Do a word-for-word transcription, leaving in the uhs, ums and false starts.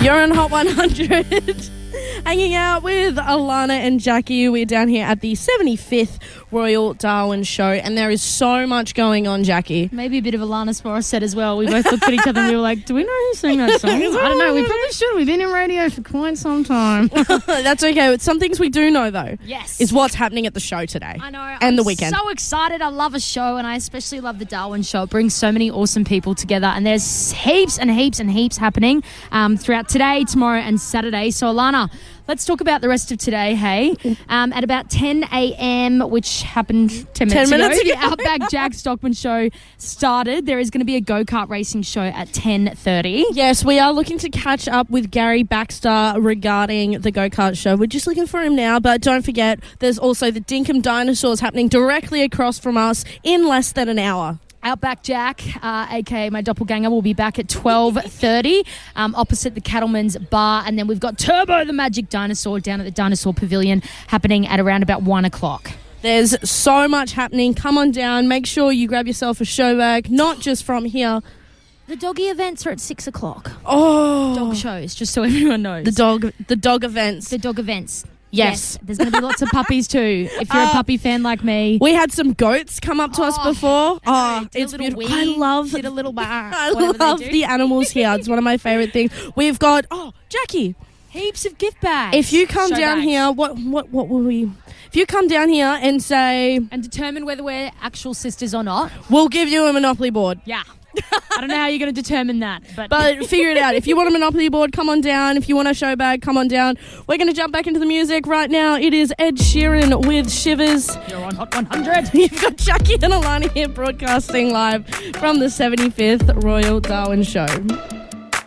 You're on Hot one hundred. Hanging out with Alana and Jackie. We're down here at the seventy-fifth Royal Darwin Show, and there is so much going on, Jackie. Maybe a bit of Alanis Morissette as well. We both looked at each other and we were like, do we know who sang that song? I don't know. We probably should. We've been in radio for quite some time. That's okay. Some things we do know, though, yes, is what's happening at the show today. I know. And I'm the weekend. So excited. I love a show, and I especially love the Darwin Show. It brings so many awesome people together, and there's heaps and heaps and heaps happening um, throughout today, tomorrow, and Saturday. So, Alana, let's talk about the rest of today, hey? Um, at about ten a.m., which happened ten minutes, ten minutes ago, ago. the Outback Jack Stockman Show started. There is going to be a go-kart racing show at ten thirty. Yes, we are looking to catch up with Gary Baxter regarding the go-kart show. We're just looking for him now, but don't forget, there's also the Dinkum Dinosaurs happening directly across from us in less than an hour. Outback Jack, uh, a k a my doppelganger, will be back at twelve thirty um, opposite the Cattleman's Bar. And then we've got Turbo the Magic Dinosaur down at the Dinosaur Pavilion happening at around about one o'clock. There's so much happening. Come on down. Make sure you grab yourself a show bag, not just from here. The doggy events are at six o'clock. Oh. Dog shows, just so everyone knows. The dog, the dog events. The dog events. Yes. yes. There's going to be lots of puppies too, if you're Uh, a puppy fan like me. We had some goats come up to us Oh, before. I Oh, know, did a it's little beautiful. I wee, love did a little bar. I whatever they love do. the animals here. It's one of my favorite things. We've got oh, Jackie. Heaps of gift bags. If you come Show down bags. here, what what what will we? If you come down here and say, and determine whether we're actual sisters or not. we'll give you a Monopoly board. Yeah. I don't know how you're going to determine that, but But figure it out. If you want a Monopoly board, come on down. If you want a show bag, come on down. We're going to jump back into the music right now. It is Ed Sheeran with Shivers. you're on Hot one hundred. You've got Jackie and Alana here broadcasting live from the seventy-fifth Royal Darwin Show.